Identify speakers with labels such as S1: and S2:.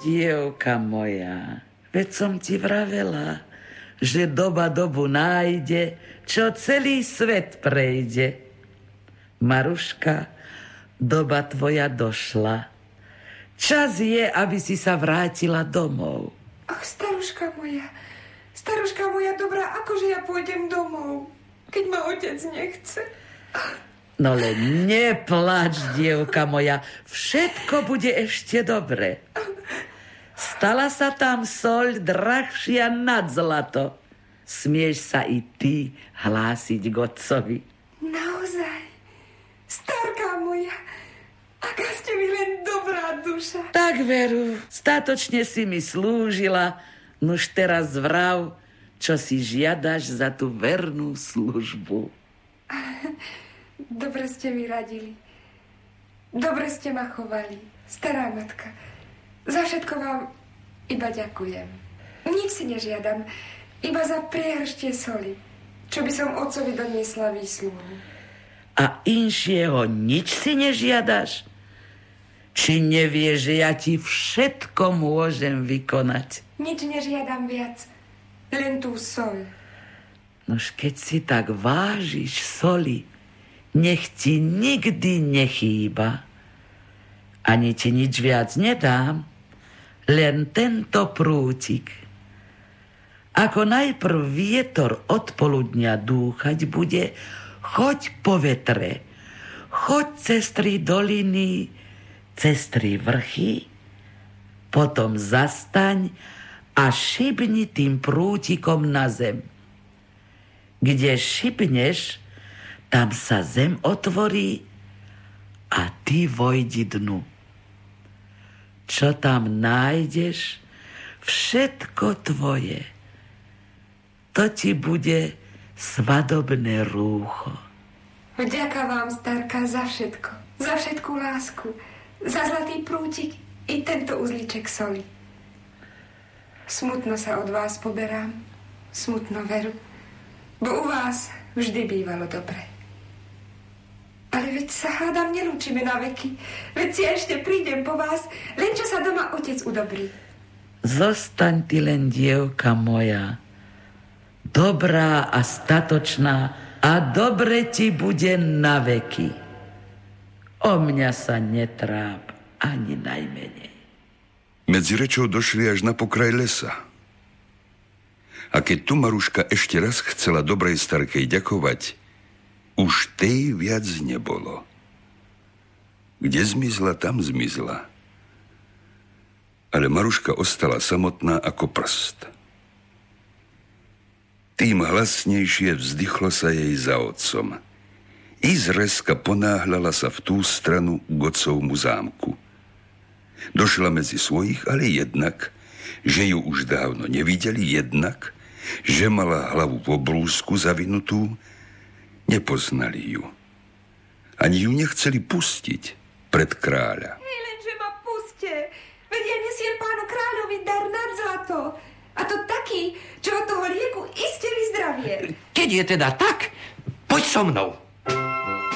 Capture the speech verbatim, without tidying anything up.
S1: dievka moja, veď som ti vravela, že doba dobu nájde, čo celý svet prejde. Maruška, doba tvoja došla. Čas je, aby si sa vrátila domov.
S2: Ach, staruška moja, staruška moja dobrá, akože ja pôjdem domov, keď ma otec nechce.
S1: No len neplač, dievka moja, všetko bude ešte dobre. Stala sa tam soľ drahšia nad zlato. Smieš sa i ty hlásiť k otcovi.
S2: Naozaj, starka moja, aká ste mi len dobrá duša.
S1: Tak veru, statočne si mi slúžila, nuž teraz vrav, čo si žiadaš za tú vernú službu.
S2: Dobre ste mi radili. Dobre ste ma chovali, stará matka. Za všetko vám iba ďakujem. Nič si nežiadam, iba za priehrštie soli, čo by som otcovi doniesla výsluhu.
S1: A inšieho nič si nežiadaš? Či nevieš, že ja ti všetko môžem vykonať?
S2: Nič nežiadam viac, len tú soľ.
S1: Nož keď si tak vážiš soli, nech ti nikdy nechýba. Ani ti nič viac nedám, len tento prútik. Ako najprv vietor od poludnia dúchať bude, choď po vetre, choď cez tri doliny, cez tri vrchy, potom zastaň a šibni tým prútikom na zem. Kde šibneš, tam sa zem otvorí a ty vojdi dnu. Čo tam nájdeš, všetko tvoje. To ti bude svadobné rúcho.
S2: Vďaka vám, starka, za všetko. Za všetkú lásku. Za zlatý prútik i tento uzliček soli. Smutno sa od vás poberám. Smutno, veru. Bo u vás vždy bývalo dobre. Ale veď sa hádam nelúčime na veky. Veď si ešte prídem po vás, len čo sa doma otec udobrí.
S1: Zostaň ty len, dievka moja, dobrá a statočná a dobre ti bude na veky. O mňa sa netráp ani najmenej.
S3: Medzi rečou došli až na pokraj lesa. A keď tu Maruška ešte raz chcela dobrej starkej ďakovať, už tej viac nebolo. Kde zmizla, tam zmizla. Ale Maruška ostala samotná ako prst. Tým hlasnejšie vzdychlo sa jej za otcom. I zreska ponáhľala sa v tú stranu k otcovmu zámku. Došla medzi svojich, ale jednak, že ju už dávno nevideli, jednak, že mala hlavu v obrúsku zavinutú, nepoznali ju. Ani ju nechceli pustiť pred kráľa.
S2: Hej, lenže ma puste. Veď ja nesiem pánu kráľovi dar nad zlato. A to taký, čo od toho lieku iste vyzdravie.
S4: Keď je teda tak, poď so mnou.